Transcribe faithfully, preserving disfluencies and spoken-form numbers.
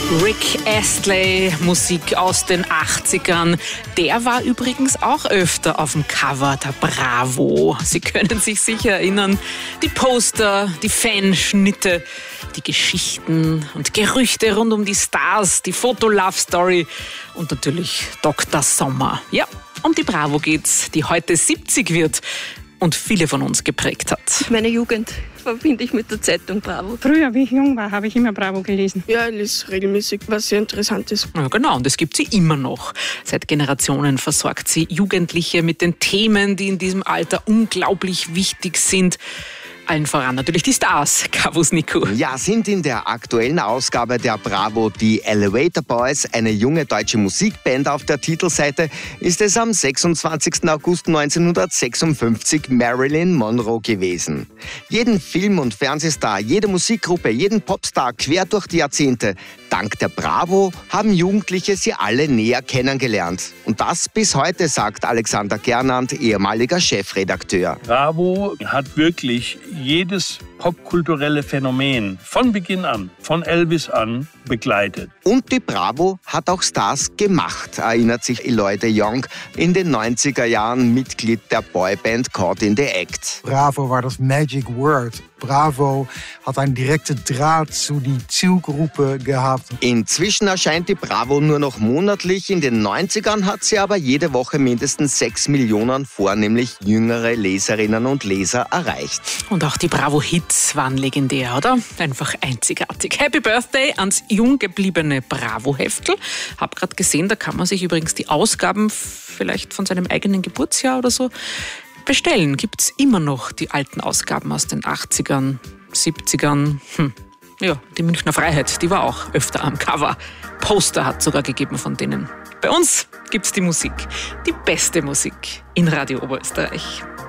Rick Astley, Musik aus den achtzigern. Der war übrigens auch öfter auf dem Cover der Bravo. Sie können sich sicher erinnern, die Poster, die Fanschnitte, die Geschichten und Gerüchte rund um die Stars, die Foto-Love-Story und natürlich Doktor Sommer. Ja, um die Bravo geht's, die heute siebzig wird und viele von uns geprägt hat. Meine Jugend verbinde ich mit der Zeitung Bravo. Früher, wie ich jung war, habe ich immer Bravo gelesen. Ja, ich lese regelmäßig, was sehr interessant ist. Ja, genau, und es gibt sie immer noch. Seit Generationen versorgt sie Jugendliche mit den Themen, die in diesem Alter unglaublich wichtig sind. Allen voran natürlich die Stars, Kavus Nico. Ja, sind in der aktuellen Ausgabe der Bravo die Elevator Boys, eine junge deutsche Musikband. Auf der Titelseite ist es am sechsundzwanzigsten August neunzehnhundertsechsundfünfzig Marilyn Monroe gewesen. Jeden Film- und Fernsehstar, jede Musikgruppe, jeden Popstar quer durch die Jahrzehnte. Dank der Bravo haben Jugendliche sie alle näher kennengelernt. Und das bis heute, sagt Alexander Gernand, ehemaliger Chefredakteur. Bravo hat wirklich jedes popkulturelle Phänomen von Beginn an, von Elvis an, begleitet. Und die Bravo hat auch Stars gemacht, erinnert sich Eloy de Jong, in den neunziger Jahren Mitglied der Boyband Caught in the Act. Bravo war das Magic Word. Bravo hat einen direkten Draht zu die Zielgruppe gehabt. Inzwischen erscheint die Bravo nur noch monatlich. In den neunzigern hat sie aber jede Woche mindestens sechs Millionen vornehmlich jüngere Leserinnen und Leser erreicht. Und auch die Bravo-Hits waren legendär, oder? Einfach einzigartig. Happy Birthday ans jung gebliebene Bravo-Heftel. Hab gerade gesehen, da kann man sich übrigens die Ausgaben vielleicht von seinem eigenen Geburtsjahr oder so bestellen. Gibt's immer noch die alten Ausgaben aus den achtzigern, siebzigern. Hm. Ja, die Münchner Freiheit, die war auch öfter am Cover. Poster hat sogar gegeben von denen. Bei uns gibt's die Musik, die beste Musik in Radio Oberösterreich.